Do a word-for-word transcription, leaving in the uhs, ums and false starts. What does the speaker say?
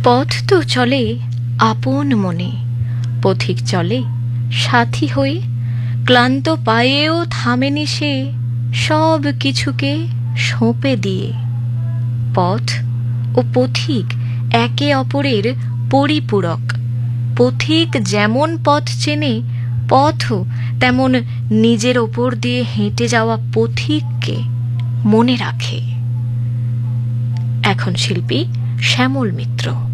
পথ তো চলে আপন মনে, পথিক চলে সাথী হয়ে, ক্লান্ত পায়েও থামেনি সে সব কিছুকে সঁপে দিয়ে। পথ ও পথিক একে অপরের পরিপূরক। পথিক যেমন পথ চেনে, পথও তেমন নিজের ওপর দিয়ে হেঁটে যাওয়া পথিককে মনে রাখে। এখন শিল্পী শ্যামল মিত্র।